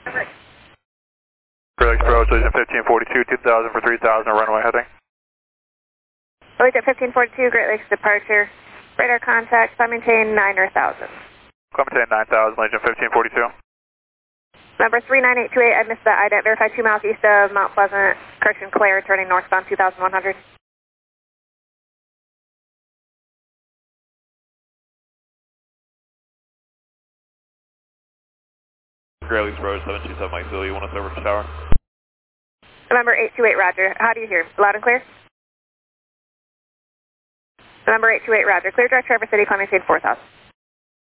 Great Lakes Approach, Legion 1542, 2000 for 3000, runway heading. Legion 1542, Great Lakes departure. Radar contact, climb maintain 9 or 1000. Climb maintain 9000, Legion 1542. Number 39828, I missed that ident. Verify 2 miles east of Mount Pleasant, correction Claire, turning northbound 2100. Great Lakes Approach, 727 Mike Zulu, you want us over to tower? Number 828, Roger. How do you hear? Loud and clear? Number 828, Roger. Clear direct Traverse City, climb maintain 4000.